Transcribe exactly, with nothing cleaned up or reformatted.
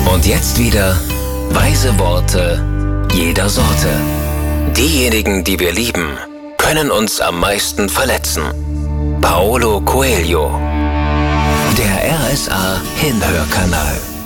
Und jetzt wieder weise Worte jeder Sorte. Diejenigen, die wir lieben, können uns am meisten verletzen. Paulo Coelho. Der R S A Hinhörkanal.